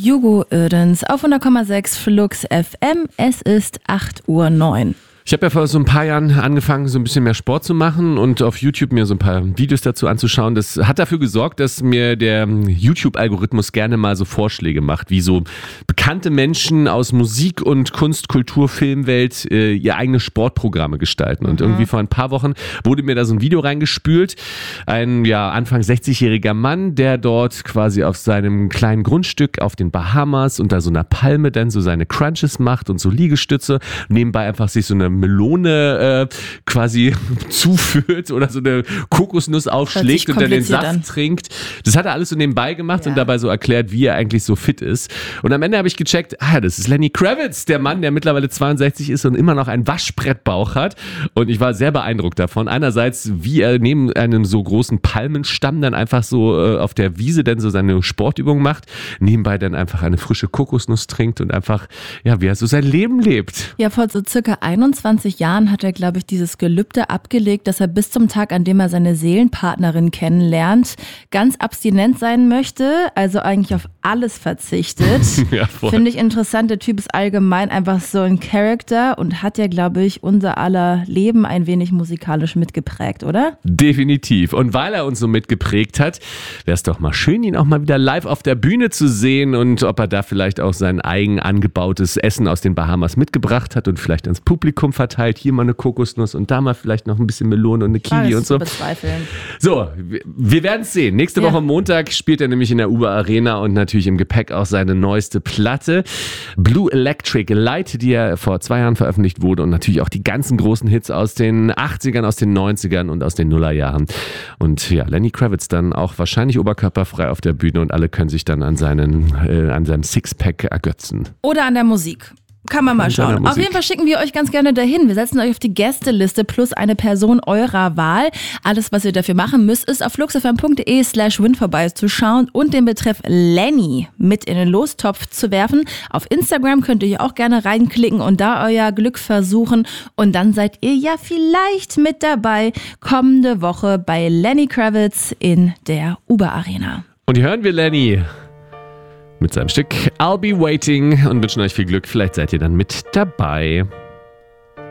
Hugo Oerdens auf 100,6 Flux FM. Es ist 8:09 Uhr. Ich habe ja vor so ein paar Jahren angefangen, so ein bisschen mehr Sport zu machen und auf YouTube mir so ein paar Videos dazu anzuschauen. Das hat dafür gesorgt, dass mir der YouTube-Algorithmus gerne mal so Vorschläge macht, wie so bekannte Menschen aus Musik- und Kunst-, Kultur-, Filmwelt ihr eigene Sportprogramme gestalten. Und irgendwie vor ein paar Wochen wurde mir da so ein Video reingespült. Ein Anfang 60-jähriger Mann, der dort quasi auf seinem kleinen Grundstück auf den Bahamas unter so einer Palme dann so seine Crunches macht und so Liegestütze. Nebenbei einfach sich so eine Melone quasi zuführt oder so eine Kokosnuss aufschlägt und dann den Saft trinkt. Das hat er alles so nebenbei gemacht und dabei so erklärt, wie er eigentlich so fit ist. Und am Ende habe ich gecheckt, das ist Lenny Kravitz, der Mann, der mittlerweile 62 ist und immer noch einen Waschbrettbauch hat. Und ich war sehr beeindruckt davon. Einerseits, wie er neben einem so großen Palmenstamm dann einfach so auf der Wiese dann so seine Sportübung macht, nebenbei dann einfach eine frische Kokosnuss trinkt und einfach, wie er so sein Leben lebt. Ja, vor so circa 21 Jahren hat er, glaube ich, dieses Gelübde abgelegt, dass er bis zum Tag, an dem er seine Seelenpartnerin kennenlernt, ganz abstinent sein möchte, also eigentlich auf alles verzichtet. Finde ich interessant. Der Typ ist allgemein einfach so ein Charakter und hat ja, glaube ich, unser aller Leben ein wenig musikalisch mitgeprägt, oder? Definitiv. Und weil er uns so mitgeprägt hat, wäre es doch mal schön, ihn auch mal wieder live auf der Bühne zu sehen und ob er da vielleicht auch sein eigen angebautes Essen aus den Bahamas mitgebracht hat und vielleicht ans Publikum verteilt. Hier mal eine Kokosnuss und da mal vielleicht noch ein bisschen Melone und eine Kiwi und so. Bezweifeln. So, wir werden es sehen. Nächste Woche Montag spielt er nämlich in der Uber Arena und natürlich im Gepäck auch seine neueste Platte. Blue Electric Light, die ja vor 2 Jahren veröffentlicht wurde und natürlich auch die ganzen großen Hits aus den 80ern, aus den 90ern und aus den Nullerjahren. Und Lenny Kravitz dann auch wahrscheinlich oberkörperfrei auf der Bühne und alle können sich dann an seinem Sixpack ergötzen. Oder an der Musik. Kann man mal schauen. Auf jeden Fall schicken wir euch ganz gerne dahin. Wir setzen euch auf die Gästeliste plus eine Person eurer Wahl. Alles, was ihr dafür machen müsst, ist auf fluxfm.de/win vorbeizuschauen und den Betreff Lenny mit in den Lostopf zu werfen. Auf Instagram könnt ihr auch gerne reinklicken und da euer Glück versuchen. Und dann seid ihr ja vielleicht mit dabei kommende Woche bei Lenny Kravitz in der Uber Arena. Und hier hören wir Lenny mit seinem Stück I'll Be Waiting und wünschen euch viel Glück. Vielleicht seid ihr dann mit dabei.